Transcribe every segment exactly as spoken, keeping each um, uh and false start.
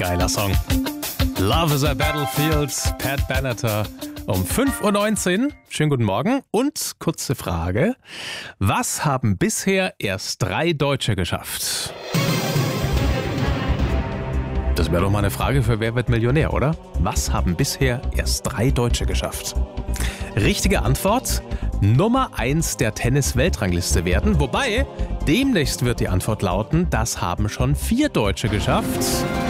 Geiler Song. Love is a Battlefield, Pat Benatar um fünf Uhr neunzehn. Schönen guten Morgen und kurze Frage. Was haben bisher erst drei Deutsche geschafft? Das wäre doch mal eine Frage für Wer wird Millionär, oder? Was haben bisher erst drei Deutsche geschafft? Richtige Antwort: Nummer eins der Tennis-Weltrangliste werden. Wobei, demnächst wird die Antwort lauten, das haben schon vier Deutsche geschafft.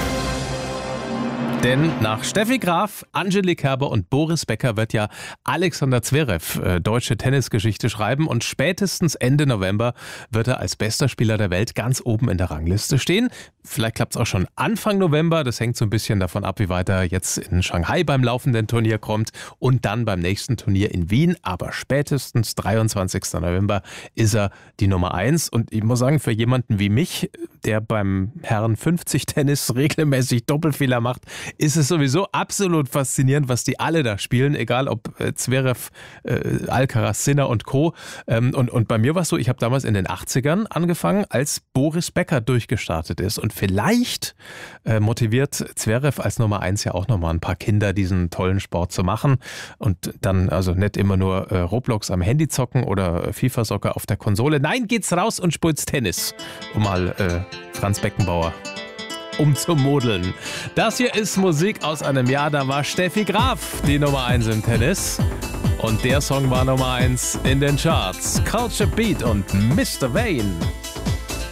Denn nach Steffi Graf, Angelique Kerber und Boris Becker wird ja Alexander Zverev äh, deutsche Tennisgeschichte schreiben und spätestens Ende November wird er als bester Spieler der Welt ganz oben in der Rangliste stehen. Vielleicht klappt es auch schon Anfang November, das hängt so ein bisschen davon ab, wie weit er jetzt in Shanghai beim laufenden Turnier kommt und dann beim nächsten Turnier in Wien. Aber spätestens dreiundzwanzigsten November ist er die Nummer eins und ich muss sagen, für jemanden wie mich, der beim Herren fünfzig Tennis regelmäßig Doppelfehler macht, ist es sowieso absolut faszinierend, was die alle da spielen, egal ob äh, Zverev, äh, Alcaraz, Sinner und Co. Ähm, und, und bei mir war es so, ich habe damals in den achtzigern angefangen, als Boris Becker durchgestartet ist. Und vielleicht äh, motiviert Zverev als Nummer eins ja auch nochmal ein paar Kinder, diesen tollen Sport zu machen. Und dann also nicht immer nur äh, Roblox am Handy zocken oder FIFA-Soccer auf der Konsole. Nein, geht's raus und spielt's Tennis. Um mal äh, Franz Beckenbauer umzumodeln. Das hier ist Musik aus einem Jahr, da war Steffi Graf die Nummer eins im Tennis. Und der Song war Nummer eins in den Charts. Culture Beat und Mister Vane.